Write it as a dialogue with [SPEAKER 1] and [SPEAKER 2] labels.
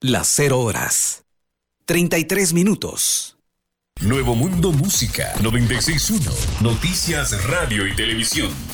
[SPEAKER 1] las 0 horas. 33 minutos.
[SPEAKER 2] Nuevo Mundo Música 96.1. Noticias, radio y televisión.